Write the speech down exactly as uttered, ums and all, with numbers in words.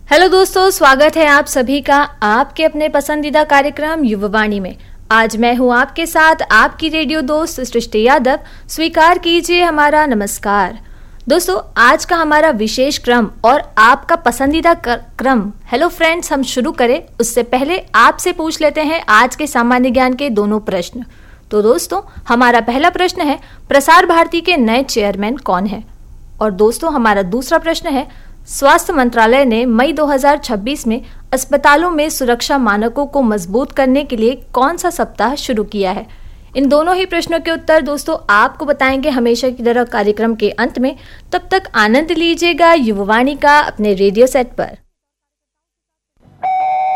Hello दोस्तों, स्वागत है आप सभी का आपके अपने पसंदीदा कार्यक्रम युववाणी में। आज मैं हूं आपके साथ आपकी रेडियो दोस्त सृष्टि यादव। स्वीकार कीजिए हमारा नमस्कार। दोस्तों, आज का हमारा विशेष क्रम और आपका पसंदीदा क्रम हेलो फ्रेंड्स हम शुरू करें उससे पहले आपसे पूछ लेते हैं आज के सामान्य ज्ञान के दोनों प्रश्न। तो दोस्तों, हमारा पहला प्रश्न है, प्रसार भारती के नए चेयरमैन कौन है? और दोस्तों, हमारा दूसरा प्रश्न है, स्वास्थ्य मंत्रालय ने मई दो हज़ार छब्बीस में अस्पतालों में सुरक्षा मानकों को मजबूत करने के लिए कौन सा सप्ताह शुरू किया है? इन दोनों ही प्रश्नों के उत्तर दोस्तों आपको बताएंगे हमेशा की तरह कार्यक्रम के अंत में। तब तक आनंद लीजिएगा युववाणी का अपने रेडियो सेट पर।